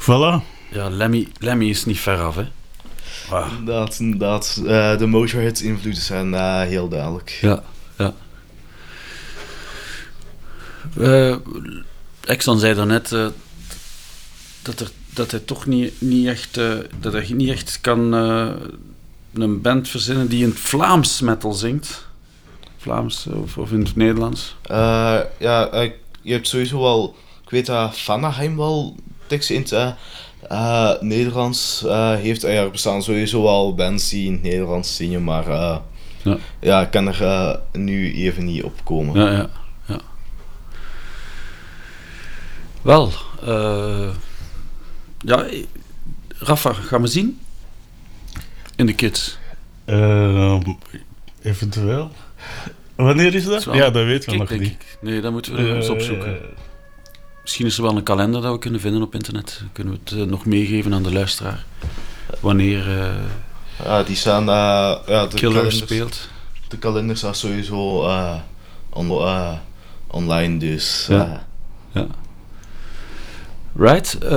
Voilà. Ja, Lemmy is niet ver af, hè. Wow. Inderdaad. De Motorhead invloeden zijn heel duidelijk. Ja. Exxon zei daarnet dat hij toch niet echt kan een band verzinnen die in het Vlaams metal zingt. Vlaams of in het Nederlands. Je hebt sowieso wel... Ik weet dat Vanaheim wel teksten in het Nederlands heeft. Er bestaan sowieso wel bands die in het Nederlands zingen, maar ik kan er nu even niet op komen. Ja. Wel, Rafa, gaan we zien? In de Kids. Eventueel. Wanneer is dat? Dat weten we nog niet. Ik. Nee, dat moeten we eens opzoeken. Misschien is er wel een kalender dat we kunnen vinden op internet. Kunnen we het nog meegeven aan de luisteraar? Wanneer die staan... de Killer speelt. De kalender staat sowieso online, dus... Ja. Right.